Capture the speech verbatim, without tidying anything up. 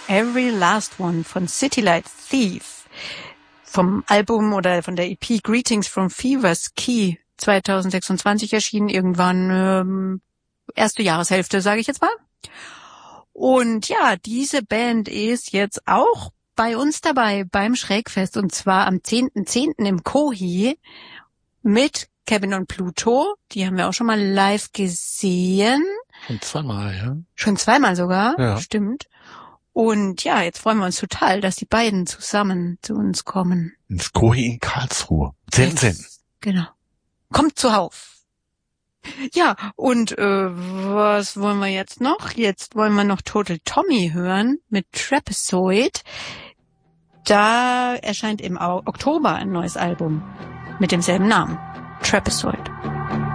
Every Last One von City Light Thief. Vom Album oder von der E P Greetings from Fever's Key zwanzig sechsundzwanzig erschienen, irgendwann ähm, erste Jahreshälfte, sage ich jetzt mal. Und ja, diese Band ist jetzt auch bei uns dabei beim Schrägfest und zwar am zehnten zehnten im Kohi mit Kevin und Pluto. Die haben wir auch schon mal live gesehen. Schon zweimal, ja. Schon zweimal sogar, ja. Stimmt. Und ja, jetzt freuen wir uns total, dass die beiden zusammen zu uns kommen. Ins Kohi in Karlsruhe. Zen Zen. Genau. Kommt zuhauf. Ja, und äh, was wollen wir jetzt noch? Jetzt wollen wir noch Total Tommy hören mit Trapezoid. Da erscheint im Oktober ein neues Album mit demselben Namen, Trapezoid.